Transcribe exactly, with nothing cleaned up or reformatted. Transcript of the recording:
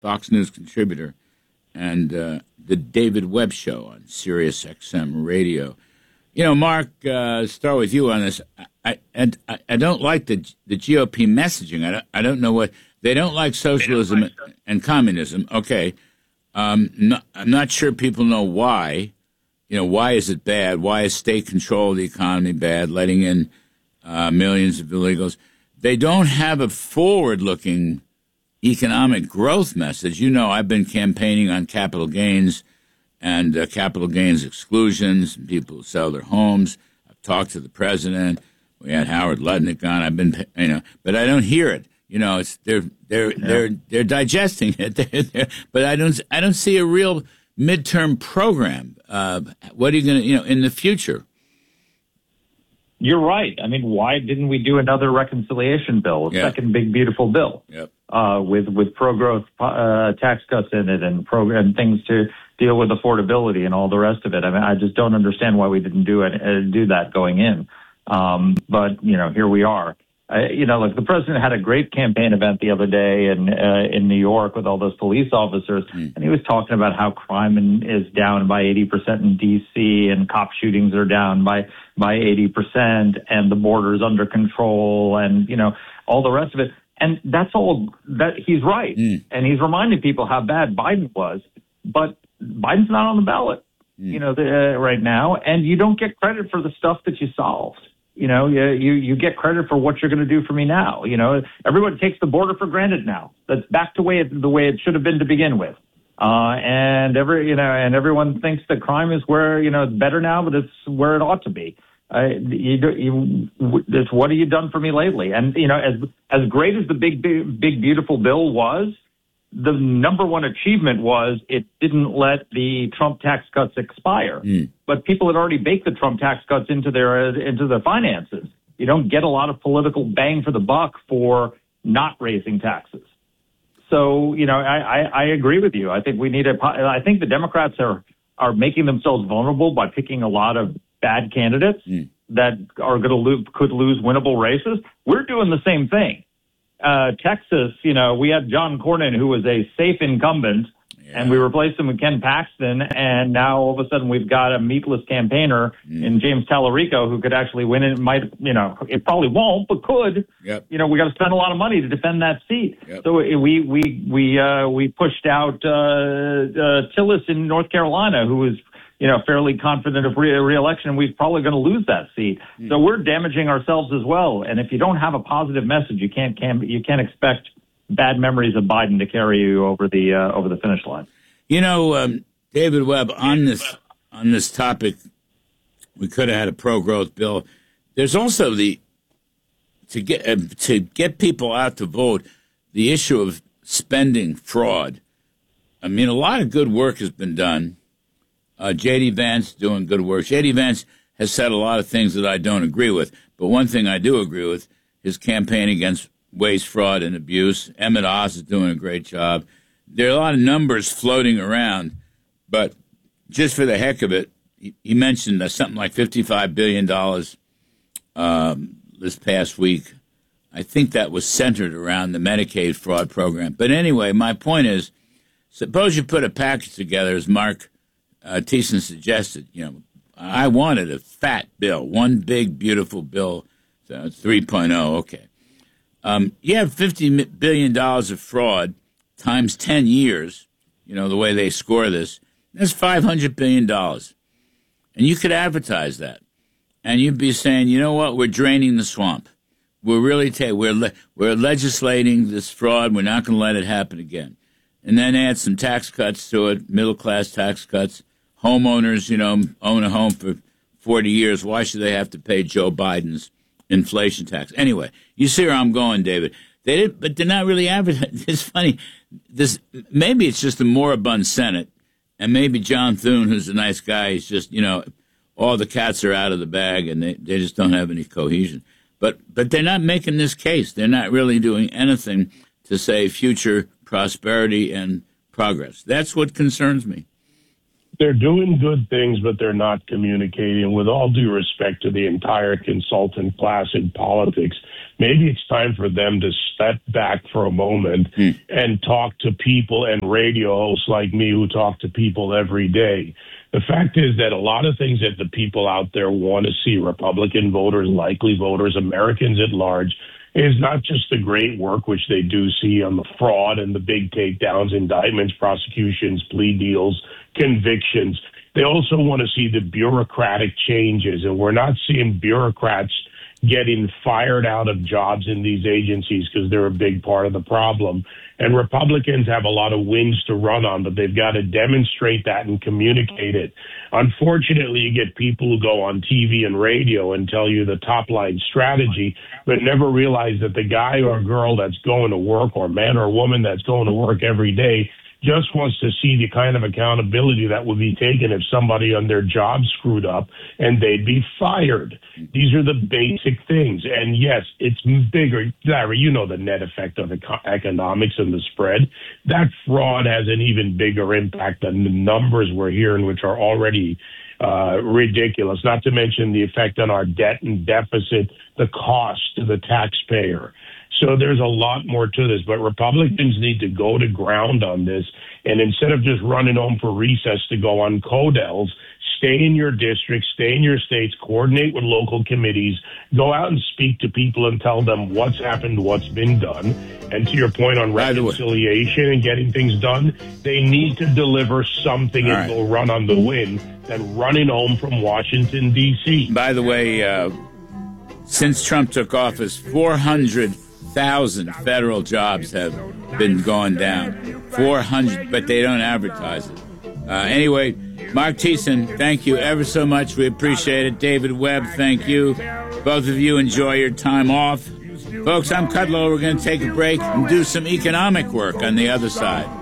Fox News contributor, and uh, the David Webb Show on Sirius X M Radio. You know, Mark, uh, start with you on this. I and I, I don't like the the G O P messaging. I don't, I don't know what they don't like socialism don't like and communism. Okay, um, no, I'm not sure people know why. You know, why is it bad? Why is state control of the economy bad? Letting in uh, millions of illegals. They don't have a forward-looking economic growth message. You know, I've been campaigning on capital gains and uh, capital gains exclusions, and people who sell their homes. I've talked to the president. We had Howard Lutnick on. I've been, you know, but I don't hear it. You know, it's they're they're yeah. they're they're digesting it. They're, they're, but I don't I don't see a real midterm program. Uh, what are you going to, you know, in the future? You're right. I mean, why didn't we do another reconciliation bill, a yep. second big beautiful bill, yep. uh, with with pro-growth uh, tax cuts in it and pro and things to deal with affordability and all the rest of it? I mean, I just don't understand why we didn't do it uh, do that going in. Um, but you know, here we are. Uh, you know, like the president had a great campaign event the other day in uh, in New York with all those police officers, mm. and he was talking about how crime in, is down by eighty percent in D C and cop shootings are down by by eighty percent, and the border's under control, and you know all the rest of it. And that's all that he's right, mm. and he's reminding people how bad Biden was, but Biden's not on the ballot, mm. you know, the, uh, right now, and you don't get credit for the stuff that you solved. You know, you, you you get credit for what you're going to do for me now. You know, everyone takes the border for granted now. That's back to way it, the way it should have been to begin with. Uh, and every you know, and everyone thinks that crime is where you know it's better now, but it's where it ought to be. Uh, you, you, it's what have you done for me lately? And you know, as as great as the big big, big beautiful bill was, the number one achievement was it didn't let the Trump tax cuts expire. Mm. But people had already baked the Trump tax cuts into their uh, into their finances. You don't get a lot of political bang for the buck for not raising taxes. So, you know, I, I, I agree with you. I think we need a. I think the Democrats are are making themselves vulnerable by picking a lot of bad candidates mm. that are going to lose, could lose winnable races. We're doing the same thing. Uh, Texas, you know, we had John Cornyn, who was a safe incumbent, yeah. and we replaced him with Ken Paxton, and now all of a sudden we've got a meatless campaigner mm. in James Tallarico who could actually win it. Might, you know, it probably won't, but could. Yep. You know, we got to spend a lot of money to defend that seat. Yep. So we we we uh, we pushed out uh, uh, Tillis in North Carolina, who was, you know, fairly confident of re- re-election, we're probably going to lose that seat. Mm. So we're damaging ourselves as well. And if you don't have a positive message, you can't can, you can't expect bad memories of Biden to carry you over the uh, over the finish line. You know, um, David Webb, on this on this topic, we could have had a pro-growth bill. There's also the to get uh, to get people out to vote. The issue of spending fraud. I mean, a lot of good work has been done. Uh, J D. Vance doing good work. J D. Vance has said a lot of things that I don't agree with, but one thing I do agree with, his campaign against waste, fraud, and abuse. Emmett Oz is doing a great job. There are a lot of numbers floating around, but just for the heck of it, he, he mentioned uh, something like fifty-five billion dollars um, this past week. I think that was centered around the Medicaid fraud program. But anyway, my point is, suppose you put a package together, as Mark Uh, Thiessen suggested, you know, I wanted a fat bill, one big, beautiful bill, so three point oh, okay. Um, you have fifty billion dollars of fraud times ten years, you know, the way they score this, that's five hundred billion dollars. And you could advertise that. And you'd be saying, you know what, we're draining the swamp. We're really, ta- we're, le- we're legislating this fraud. We're not going to let it happen again. And then add some tax cuts to it, middle-class tax cuts. Homeowners, you know, own a home for forty years. Why should they have to pay Joe Biden's inflation tax? Anyway, you see where I'm going, David. They did, but they're not really advertising. It's funny. This maybe it's just a moribund Senate, and maybe John Thune, who's a nice guy, is just, you know, all the cats are out of the bag, and they, they just don't have any cohesion. But but they're not making this case. They're not really doing anything to say future prosperity and progress. That's what concerns me. they're doing good things, but they're not communicating. With all due respect to the entire consultant class in politics, maybe it's time for them to step back for a moment mm. and talk to people and radio hosts like me who talk to people every day. The fact is that a lot of things that the people out there want to see, Republican voters, likely voters, Americans at large, is not just the great work which they do see on the fraud and the big takedowns, indictments, prosecutions, plea deals, convictions. They also want to see the bureaucratic changes, and we're not seeing bureaucrats getting fired out of jobs in these agencies because they're a big part of the problem. And Republicans have a lot of wins to run on, but they've got to demonstrate that and communicate it. Unfortunately, you get people who go on T V and radio and tell you the top line strategy, but never realize that the guy or girl that's going to work, or man or woman that's going to work every day, just wants to see the kind of accountability that would be taken if somebody on their job screwed up and they'd be fired. These are the basic things. And yes, it's bigger. Larry, you know the net effect of eco- economics and the spread. That fraud has an even bigger impact than the numbers we're hearing, which are already uh, ridiculous, not to mention the effect on our debt and deficit, the cost to the taxpayer. So there's a lot more to this, but Republicans need to go to ground on this. And instead of just running home for recess to go on Codels, stay in your districts, stay in your states, coordinate with local committees, go out and speak to people and tell them what's happened, what's been done. And to your point on reconciliation and getting things done, they need to deliver something All and right. will run on the win than running home from Washington, D C. By the way, uh, since Trump took office, four hundred thousand federal jobs have been gone down. four hundred, but they don't advertise it. Uh, anyway, Mark Thiessen, thank you ever so much. We appreciate it. David Webb, thank you. Both of you enjoy your time off. Folks, I'm Kudlow. We're going to take a break and do some economic work on the other side.